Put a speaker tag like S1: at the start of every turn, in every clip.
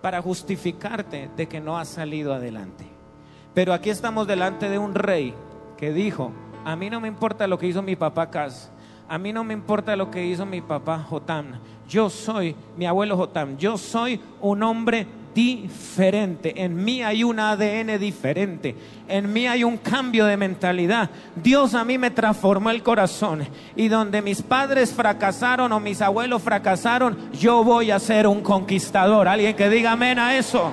S1: para justificarte de que no has salido adelante. Pero aquí estamos delante de un rey que dijo: a mí no me importa lo que hizo mi papá Acaz, a mí no me importa lo que hizo mi papá Jotam, yo soy mi abuelo Jotam, yo soy un hombre diferente, en mí hay un ADN diferente, en mí hay un cambio de mentalidad. Dios a mí me transformó el corazón, y donde mis padres fracasaron o mis abuelos fracasaron, yo voy a ser un conquistador. Alguien que diga amén a eso.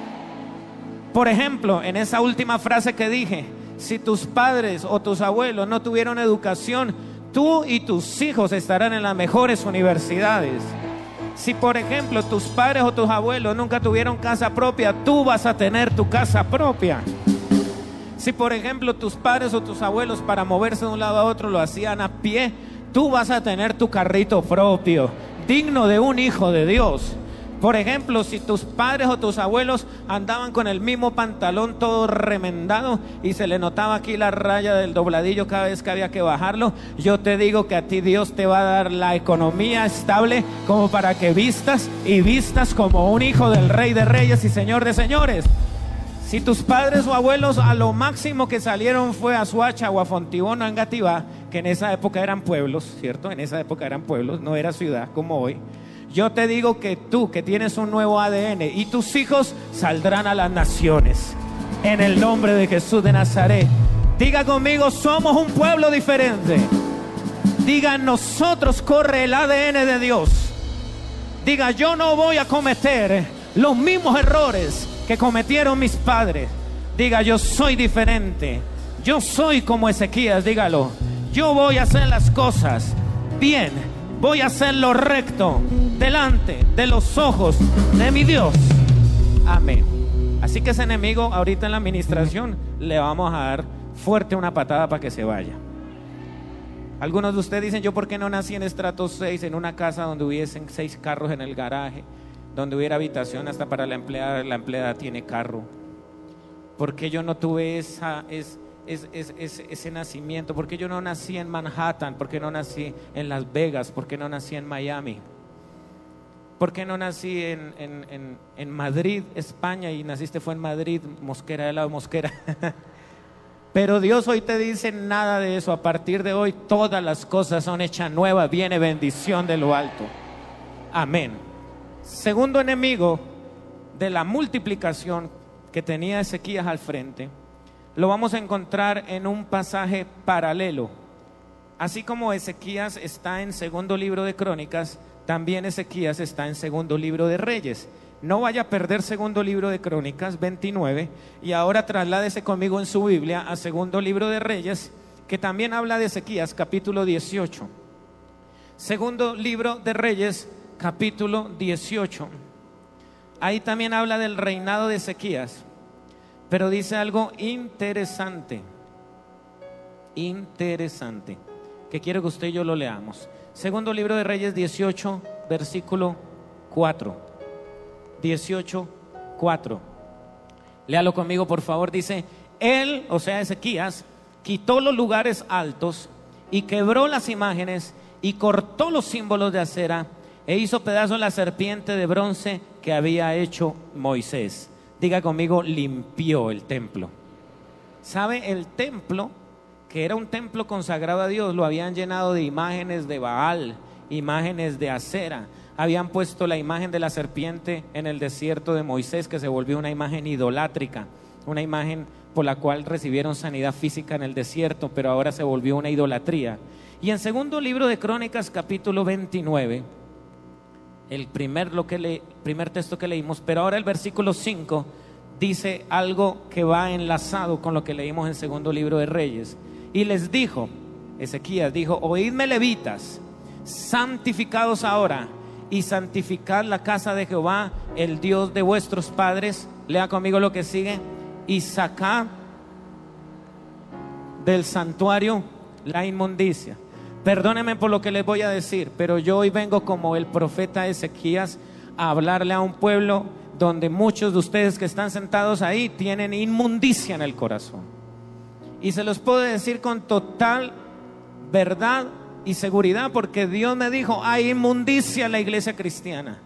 S1: Por ejemplo, en esa última frase que dije, si tus padres o tus abuelos no tuvieron educación, tú y tus hijos estarán en las mejores universidades. Si por ejemplo tus padres o tus abuelos nunca tuvieron casa propia, tú vas a tener tu casa propia. Si por ejemplo tus padres o tus abuelos para moverse de un lado a otro lo hacían a pie, tú vas a tener tu carrito propio, digno de un hijo de Dios. Por ejemplo, si tus padres o tus abuelos andaban con el mismo pantalón todo remendado y se le notaba aquí la raya del dobladillo cada vez que había que bajarlo, yo te digo que a ti Dios te va a dar la economía estable como para que vistas y vistas como un hijo del Rey de Reyes y Señor de Señores. Si tus padres o abuelos a lo máximo que salieron fue a Suacha o a Fontibón o a Engativá, que en esa época eran pueblos, ¿cierto? En esa época eran pueblos, no era ciudad como hoy. Yo te digo que tú, que tienes un nuevo ADN, y tus hijos saldrán a las naciones en el nombre de Jesús de Nazaret. Diga conmigo: somos un pueblo diferente. Diga: nosotros corre el ADN de Dios. Diga: yo no voy a cometer los mismos errores que cometieron mis padres. Diga: yo soy diferente. Yo soy como Ezequías. Dígalo: yo voy a hacer las cosas bien. Voy a hacer lo recto delante de los ojos de mi Dios. Amén. Así que ese enemigo ahorita en la administración le vamos a dar fuerte una patada para que se vaya. Algunos de ustedes dicen: yo por qué no nací en estrato 6, en una casa donde hubiesen 6 carros en el garaje, donde hubiera habitación hasta para la empleada tiene carro. ¿Por qué yo no tuve ese nacimiento? ¿Por qué yo no nací en Manhattan? ¿Por qué no nací en Las Vegas? ¿Por qué no nací en Miami? ¿Por qué no nací en Madrid, España, y naciste fue en Madrid, Mosquera, de lado Mosquera? Pero Dios hoy te dice: nada de eso. A partir de hoy todas las cosas son hechas nuevas, viene bendición de lo alto. Amén. Segundo enemigo de la multiplicación que tenía Ezequías al frente, lo vamos a encontrar en un pasaje paralelo. Así como Ezequías está en segundo libro de Crónicas, también Ezequías está en segundo libro de Reyes. No vaya a perder segundo libro de Crónicas 29, y ahora trasládese conmigo en su Biblia a segundo libro de Reyes, que también habla de Ezequías, capítulo 18. Segundo libro de Reyes, capítulo 18. Ahí también habla del reinado de Ezequías, pero dice algo interesante, que quiero que usted y yo lo leamos. Segundo libro de Reyes 18, versículo 4. 18, 4. Léalo conmigo, por favor. Dice: él, o sea Ezequías, quitó los lugares altos y quebró las imágenes y cortó los símbolos de acera e hizo pedazos la serpiente de bronce que había hecho Moisés. Diga conmigo: limpió el templo. ¿Sabe? El templo, que era un templo consagrado a Dios, lo habían llenado de imágenes de Baal, imágenes de acera. Habían puesto la imagen de la serpiente en el desierto de Moisés, que se volvió una imagen idolátrica, una imagen por la cual recibieron sanidad física en el desierto, pero ahora se volvió una idolatría. Y en segundo libro de Crónicas, capítulo 29, el primer texto que leímos, pero ahora el versículo 5 dice algo que va enlazado con lo que leímos en segundo libro de Reyes. Y les dijo, Ezequías dijo: oídme, levitas, santificados ahora y santificad la casa de Jehová, el Dios de vuestros padres. Lea conmigo lo que sigue: y sacad del santuario la inmundicia. Perdónenme por lo que les voy a decir, pero yo hoy vengo como el profeta Ezequías a hablarle a un pueblo donde muchos de ustedes que están sentados ahí tienen inmundicia en el corazón. Y se los puedo decir con total verdad y seguridad, porque Dios me dijo: hay inmundicia en la iglesia cristiana.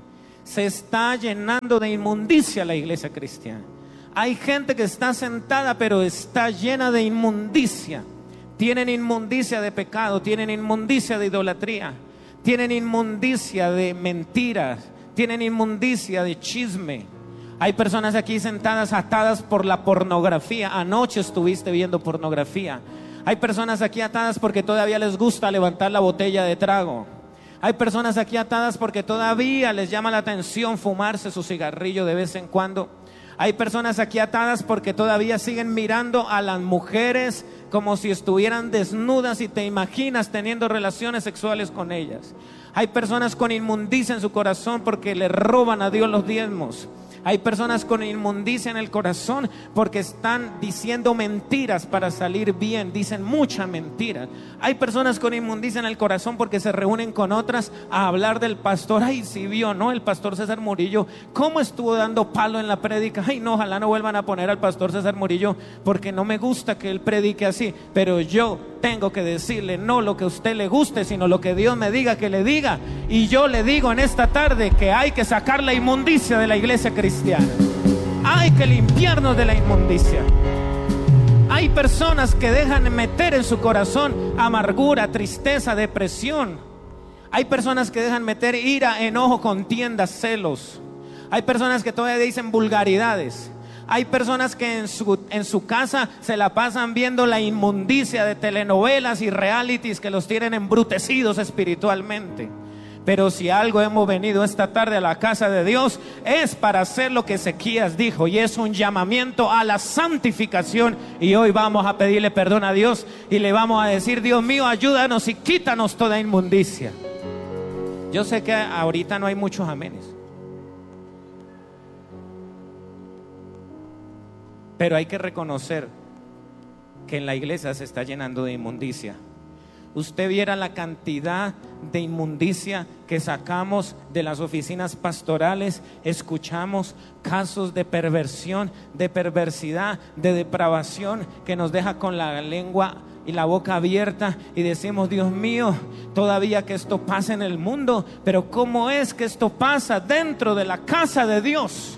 S1: Se está llenando de inmundicia la iglesia cristiana. Hay gente que está sentada pero está llena de inmundicia. Tienen inmundicia de pecado, tienen inmundicia de idolatría, tienen inmundicia de mentiras, tienen inmundicia de chisme. Hay personas aquí sentadas atadas por la pornografía. Anoche estuviste viendo pornografía. Hay personas aquí atadas porque todavía les gusta levantar la botella de trago. Hay personas aquí atadas porque todavía les llama la atención fumarse su cigarrillo de vez en cuando. Hay personas aquí atadas porque todavía siguen mirando a las mujeres como si estuvieran desnudas y te imaginas teniendo relaciones sexuales con ellas. Hay personas con inmundicia en su corazón porque le roban a Dios los diezmos. Hay personas con inmundicia en el corazón porque están diciendo mentiras para salir bien, dicen mucha mentira. Hay personas con inmundicia en el corazón porque se reúnen con otras a hablar del pastor. Ay, si vio, ¿no? El pastor César Murillo, ¿cómo estuvo dando palo en la prédica? Ay, no, ojalá no vuelvan a poner al pastor César Murillo porque no me gusta que él predique así. Pero yo tengo que decirle no lo que a usted le guste, sino lo que Dios me diga que le diga. Y yo le digo en esta tarde que hay que sacar la inmundicia de la iglesia cristiana. Hay que limpiarnos de la inmundicia. Hay personas que dejan meter en su corazón amargura, tristeza, depresión. Hay personas que dejan meter ira, enojo, contiendas, celos. Hay personas que todavía dicen vulgaridades. Hay personas que en su casa se la pasan viendo la inmundicia de telenovelas y realities que los tienen embrutecidos espiritualmente. Pero si algo hemos venido esta tarde a la casa de Dios es para hacer lo que Ezequías dijo, y es un llamamiento a la santificación. Y hoy vamos a pedirle perdón a Dios y le vamos a decir: Dios mío, ayúdanos y quítanos toda inmundicia. Yo sé que ahorita no hay muchos amenes, pero hay que reconocer que en la iglesia se está llenando de inmundicia. Usted viera la cantidad de inmundicia que sacamos de las oficinas pastorales. Escuchamos casos de perversión, de perversidad, de depravación, que nos deja con la lengua y la boca abierta y decimos: Dios mío, todavía que esto pasa en el mundo, pero ¿cómo es que esto pasa dentro de la casa de Dios?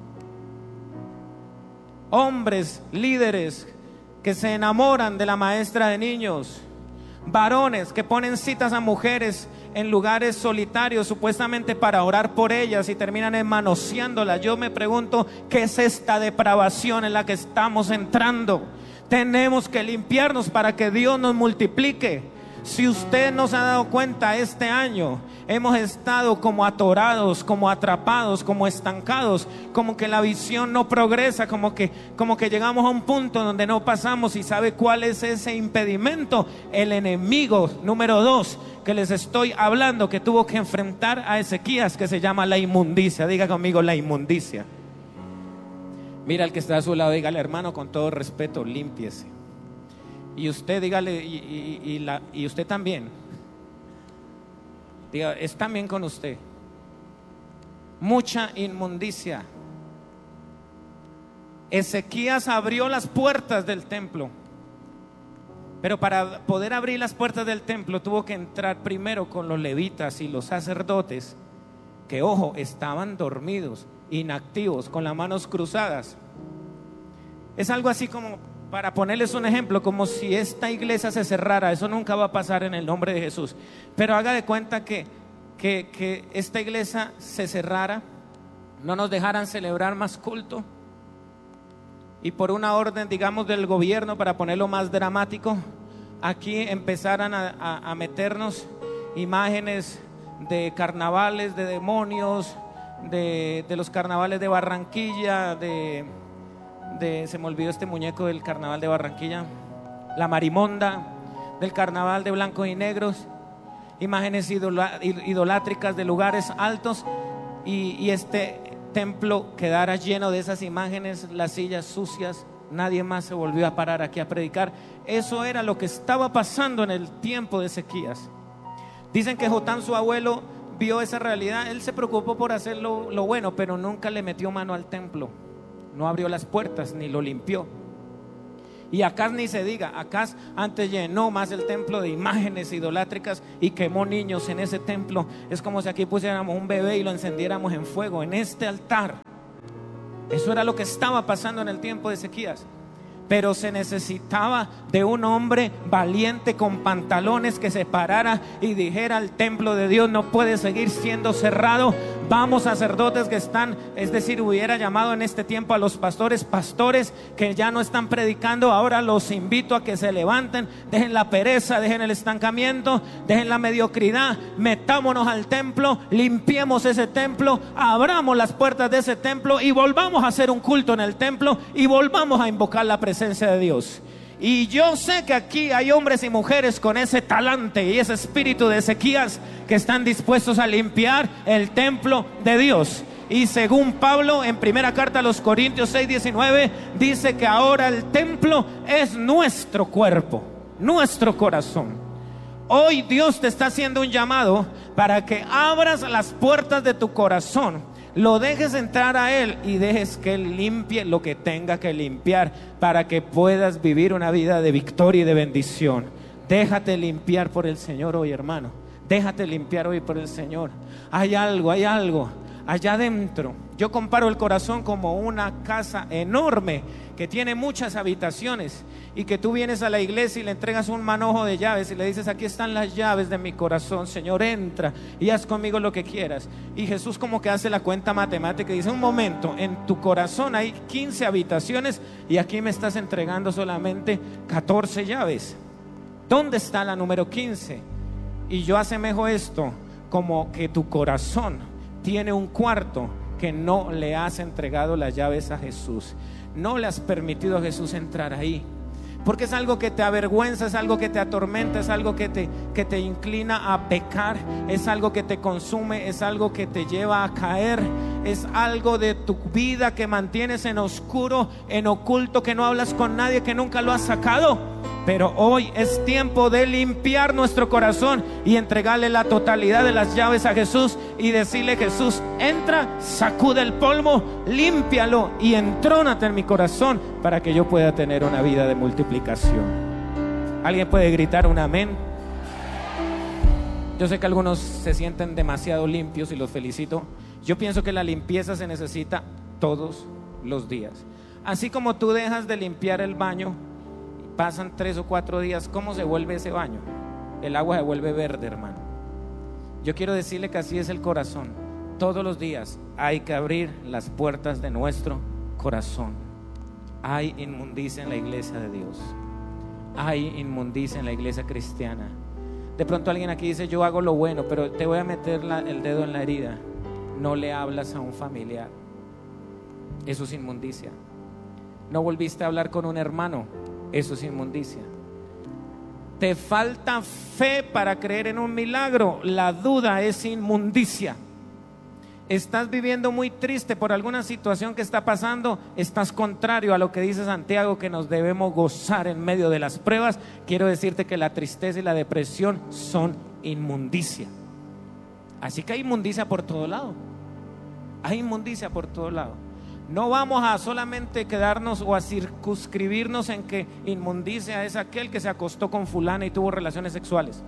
S1: Hombres, líderes que se enamoran de la maestra de niños, varones que ponen citas a mujeres en lugares solitarios supuestamente para orar por ellas y terminan manoseándolas. Yo me pregunto, ¿qué es esta depravación en la que estamos entrando? Tenemos que limpiarnos para que Dios nos multiplique. Si usted no se ha dado cuenta, este año hemos estado como atorados, como atrapados, como estancados, como que la visión no progresa, como que llegamos a un punto donde no pasamos. ¿Y sabe cuál es ese impedimento? El enemigo número 2 que les estoy hablando, que tuvo que enfrentar a Ezequías, que se llama la inmundicia. Diga conmigo: la inmundicia. Mira al que está a su lado, dígale: hermano, con todo respeto, límpiese. Y usted dígale, y usted también, diga, es también con usted. Mucha inmundicia. Ezequías abrió las puertas del templo, pero para poder abrir las puertas del templo tuvo que entrar primero con los levitas y los sacerdotes, que, ojo, estaban dormidos, inactivos, con las manos cruzadas. Es algo así como, para ponerles un ejemplo, como si esta iglesia se cerrara. Eso nunca va a pasar en el nombre de Jesús. Pero haga de cuenta que esta iglesia se cerrara, no nos dejaran celebrar más culto, y por una orden, digamos, del gobierno, para ponerlo más dramático, aquí empezaran a meternos imágenes de carnavales, de demonios, de los carnavales de Barranquilla, se me olvidó este muñeco del carnaval de Barranquilla, la marimonda, del carnaval de blancos y negros, imágenes idolátricas de lugares altos, y este templo quedara lleno de esas imágenes, las sillas sucias, nadie más se volvió a parar aquí a predicar. Eso era lo que estaba pasando en el tiempo de Ezequías. Dicen que Jotam, su abuelo, vio esa realidad. Él se preocupó por hacer lo bueno, pero nunca le metió mano al templo. No abrió las puertas ni lo limpió. Y Acaz ni se diga, Acaz antes llenó más el templo de imágenes idolátricas y quemó niños en ese templo. Es como si aquí pusiéramos un bebé y lo encendiéramos en fuego en este altar. Eso era lo que estaba pasando en el tiempo de Ezequías. Pero se necesitaba de un hombre valiente con pantalones que se parara y dijera: el templo de Dios no puede seguir siendo cerrado. Vamos, sacerdotes que están, es decir, hubiera llamado en este tiempo a los pastores que ya no están predicando. Ahora los invito a que se levanten, dejen la pereza, dejen el estancamiento, dejen la mediocridad, metámonos al templo, limpiemos ese templo, abramos las puertas de ese templo y volvamos a hacer un culto en el templo y volvamos a invocar la presencia de Dios. Y yo sé que aquí hay hombres y mujeres con ese talante y ese espíritu de Ezequías que están dispuestos a limpiar el templo de Dios. Y según Pablo en primera carta a los Corintios 6:19 dice que ahora el templo es nuestro cuerpo, nuestro corazón. Hoy Dios te está haciendo un llamado para que abras las puertas de tu corazón, lo dejes entrar a Él y dejes que Él limpie lo que tenga que limpiar para que puedas vivir una vida de victoria y de bendición. Déjate limpiar por el Señor hoy, hermano. Déjate limpiar hoy por el Señor. Hay algo allá adentro. Yo comparo el corazón como una casa enorme que tiene muchas habitaciones, y que tú vienes a la iglesia y le entregas un manojo de llaves y le dices: aquí están las llaves de mi corazón, Señor, entra y haz conmigo lo que quieras. Y Jesús como que hace la cuenta matemática y dice: un momento, en tu corazón hay 15 habitaciones y aquí me estás entregando solamente 14 llaves. ¿Dónde está la número 15? Y yo asemejo esto como que tu corazón tiene un cuarto que no le has entregado las llaves a Jesús. No le has permitido a Jesús entrar ahí, porque es algo que te avergüenza, es algo que te atormenta, es algo que te inclina a pecar, es algo que te consume, es algo que te lleva a caer, es algo de tu vida que mantienes en oscuro, en oculto, que no hablas con nadie, que nunca lo has sacado. Pero hoy es tiempo de limpiar nuestro corazón y entregarle la totalidad de las llaves a Jesús y decirle: Jesús, entra, sacude el polvo, límpialo y entrónate en mi corazón para que yo pueda tener una vida de multiplicación. ¿Alguien puede gritar un amén? Yo sé que algunos se sienten demasiado limpios y los felicito. Yo pienso que la limpieza se necesita todos los días. Así como tú dejas de limpiar el baño, pasan 3 o 4 días, ¿cómo se vuelve ese baño? El agua se vuelve verde, hermano. Yo quiero decirle que así es el corazón. Todos los días hay que abrir las puertas de nuestro corazón. Hay inmundicia en la iglesia de Dios. Hay inmundicia en la iglesia cristiana. De pronto alguien aquí dice: yo hago lo bueno, pero te voy a meter el dedo en la herida. No le hablas a un familiar. Eso es inmundicia. No volviste a hablar con un hermano. Eso es inmundicia. Te falta fe para creer en un milagro. La duda es inmundicia. Estás viviendo muy triste por alguna situación que está pasando. Estás contrario a lo que dice Santiago, que nos debemos gozar en medio de las pruebas. Quiero decirte que la tristeza y la depresión son inmundicia. Así que hay inmundicia por todo lado. Hay inmundicia por todo lado. No vamos a solamente quedarnos o a circunscribirnos en que inmundicia es aquel que se acostó con fulana y tuvo relaciones sexuales.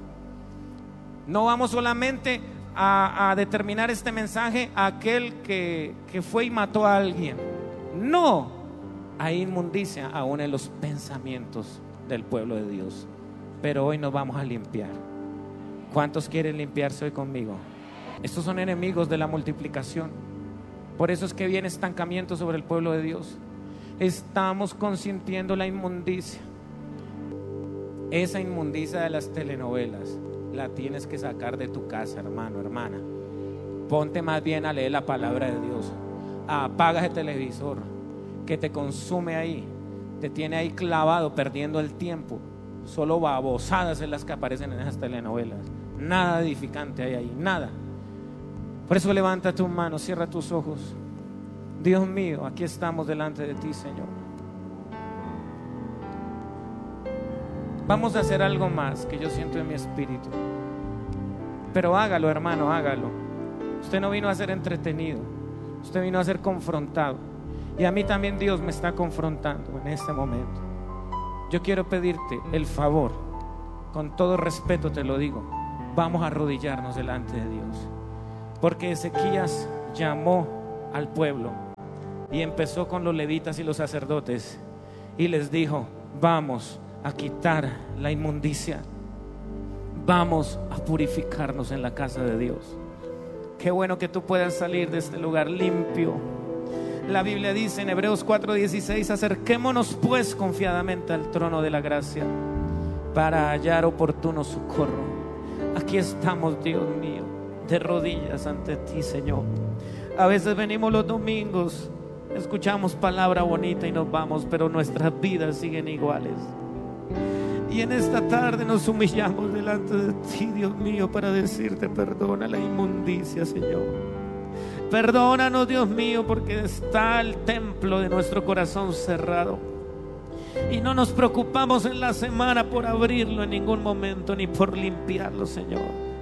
S1: No vamos solamente a determinar este mensaje a aquel que fue y mató a alguien. No, hay inmundicia aún en los pensamientos del pueblo de Dios. Pero hoy nos vamos a limpiar. ¿Cuántos quieren limpiarse hoy conmigo? Estos son enemigos de la multiplicación. Por eso es que viene estancamiento sobre el pueblo de Dios. Estamos consintiendo la inmundicia. Esa inmundicia de las telenovelas la tienes que sacar de tu casa, hermano, hermana. Ponte más bien a leer la palabra de Dios. Apaga ese televisor que te consume ahí, te tiene ahí clavado, perdiendo el tiempo. Solo babosadas en las que aparecen en esas telenovelas. Nada edificante hay ahí, nada. Por eso levanta tu mano, cierra tus ojos. Dios mío, aquí estamos delante de ti, Señor. Vamos a hacer algo más que yo siento en mi espíritu. Pero hágalo, hermano, hágalo. Usted no vino a ser entretenido, usted vino a ser confrontado. Y a mí también Dios me está confrontando en este momento. yo quiero pedirte el favor, con todo respeto te lo digo, vamos a arrodillarnos delante de Dios. Porque Ezequías llamó al pueblo y empezó con los levitas y los sacerdotes y les dijo: vamos a quitar la inmundicia, vamos a purificarnos en la casa de Dios. Qué bueno que tú puedas salir de este lugar limpio. La Biblia dice en Hebreos 4:16: acerquémonos pues confiadamente al trono de la gracia para hallar oportuno socorro. Aquí estamos, Dios mío, de rodillas ante ti, Señor. A veces venimos los domingos, escuchamos palabra bonita y nos vamos, pero nuestras vidas siguen iguales. Y en esta tarde nos humillamos delante de ti, Dios mío, para decirte: perdona la inmundicia, Señor. Perdónanos, Dios mío, porque está el templo de nuestro corazón cerrado y no nos preocupamos en la semana por abrirlo en ningún momento, ni por limpiarlo, Señor.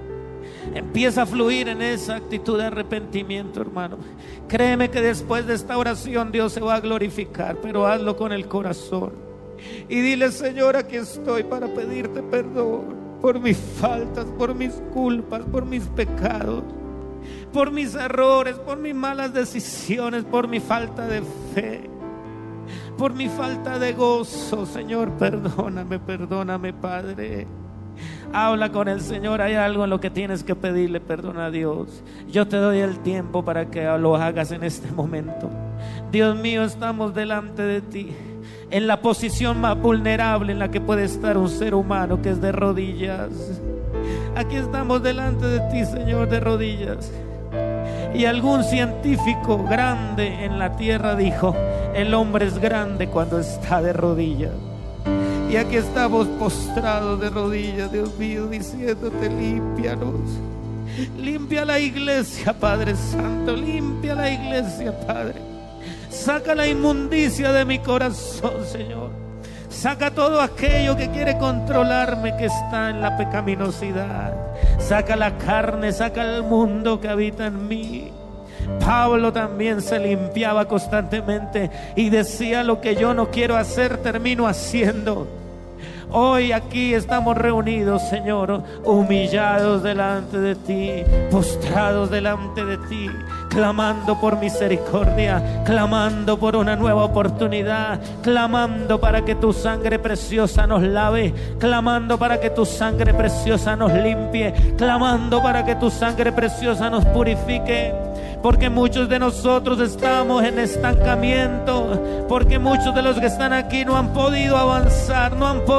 S1: Empieza a fluir en esa actitud de arrepentimiento, hermano. Créeme que después de esta oración Dios se va a glorificar, pero hazlo con el corazón y dile: Señor, aquí estoy para pedirte perdón por mis faltas, por mis culpas, por mis pecados, por mis errores, por mis malas decisiones, por mi falta de fe, por mi falta de gozo. Señor, perdóname, perdóname, Padre. Habla con el Señor. Hay algo en lo que tienes que pedirle perdón a Dios. Yo te doy el tiempo para que lo hagas en este momento. Dios mío, estamos delante de ti, en la posición más vulnerable en la que puede estar un ser humano, que es de rodillas. Aquí estamos delante de ti, Señor, de rodillas. Y algún científico grande en la tierra dijo: el hombre es grande cuando está de rodillas. Y aquí estamos postrados de rodillas, Dios mío, diciéndote: límpianos. Limpia la iglesia, Padre Santo. Limpia la iglesia, Padre. Saca la inmundicia de mi corazón, Señor. Saca todo aquello que quiere controlarme, que está en la pecaminosidad. Saca la carne, saca el mundo que habita en mí. Pablo también se limpiaba constantemente y decía: lo que yo no quiero hacer, termino haciendo. Hoy aquí estamos reunidos, Señor, humillados delante de ti, postrados delante de ti, clamando por misericordia, clamando por una nueva oportunidad, clamando para que tu sangre preciosa nos lave, clamando para que tu sangre preciosa nos limpie, clamando para que tu sangre preciosa nos purifique. Porque muchos de nosotros estamos en estancamiento, porque muchos de los que están aquí no han podido avanzar,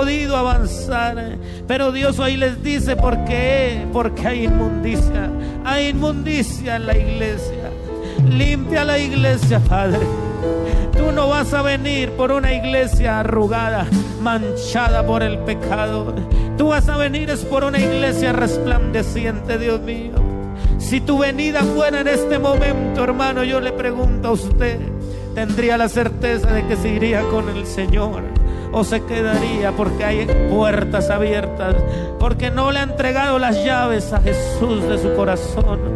S1: pero Dios hoy les dice: ¿por qué? Porque hay inmundicia en la iglesia. Limpia la iglesia, Padre. Tú no vas a venir por una iglesia arrugada, manchada por el pecado. Tú vas a venir es por una iglesia resplandeciente, Dios mío. Si tu venida fuera en este momento, hermano, yo le pregunto a usted, ¿tendría la certeza de que se iría con el Señor o se quedaría? Porque hay puertas abiertas, porque no le ha entregado las llaves a Jesús de su corazón.